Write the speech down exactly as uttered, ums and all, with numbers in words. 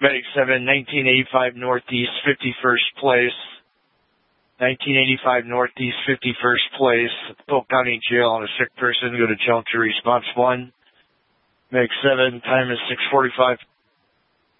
Medic seven, nineteen eighty-five Northeast, fifty-first place. nineteen eighty-five Northeast, fifty-first place. Polk County Jail on a sick person. Go to jump to response one. Medic seven, time is six forty-five.